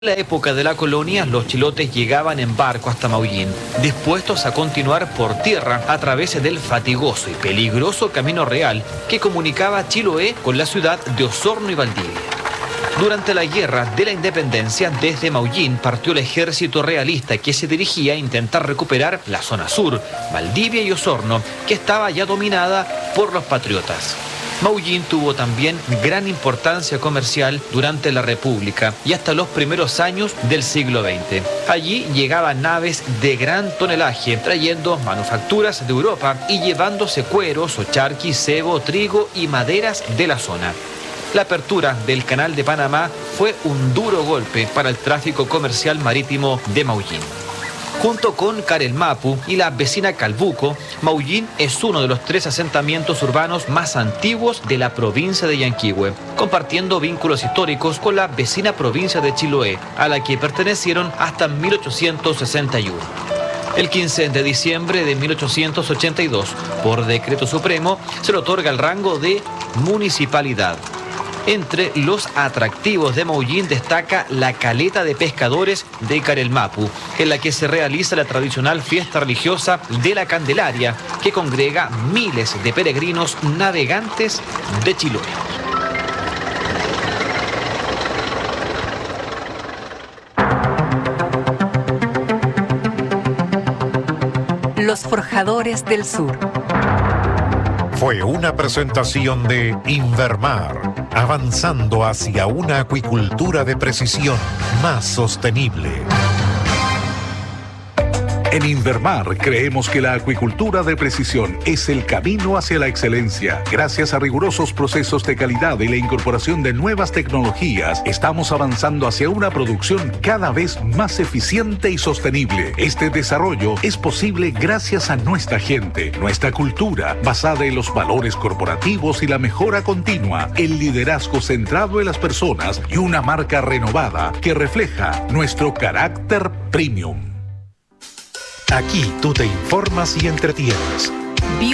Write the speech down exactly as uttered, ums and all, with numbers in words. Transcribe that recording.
En la época de la colonia, los chilotes llegaban en barco hasta Maullín, dispuestos a continuar por tierra a través del fatigoso y peligroso Camino Real que comunicaba Chiloé con la ciudad de Osorno y Valdivia. Durante la Guerra de la Independencia, desde Maullín partió el ejército realista que se dirigía a intentar recuperar la zona sur, Valdivia y Osorno, que estaba ya dominada por los patriotas. Maullín tuvo también gran importancia comercial durante la República y hasta los primeros años del siglo veinte. Allí llegaban naves de gran tonelaje, trayendo manufacturas de Europa y llevándose cueros, ocharqui, cebo, trigo y maderas de la zona. La apertura del Canal de Panamá fue un duro golpe para el tráfico comercial marítimo de Maullín. Junto con Carelmapu y la vecina Calbuco, Maullín es uno de los tres asentamientos urbanos más antiguos de la provincia de Yanquihue, compartiendo vínculos históricos con la vecina provincia de Chiloé, a la que pertenecieron hasta mil ochocientos sesenta y uno. El quince de diciembre de mil ochocientos ochenta y dos, por decreto supremo, se le otorga el rango de municipalidad. Entre los atractivos de Maullín destaca la caleta de pescadores de Carelmapu, en la que se realiza la tradicional fiesta religiosa de la Candelaria, que congrega miles de peregrinos navegantes de Chiloé. Los Forjadores del Sur. Fue una presentación de Invermar, avanzando hacia una acuicultura de precisión más sostenible. En Invermar creemos que la acuicultura de precisión es el camino hacia la excelencia. Gracias a rigurosos procesos de calidad y la incorporación de nuevas tecnologías, estamos avanzando hacia una producción cada vez más eficiente y sostenible. Este desarrollo es posible gracias a nuestra gente, nuestra cultura, basada en los valores corporativos y la mejora continua, el liderazgo centrado en las personas y una marca renovada que refleja nuestro carácter premium. Aquí tú te informas y entretienes.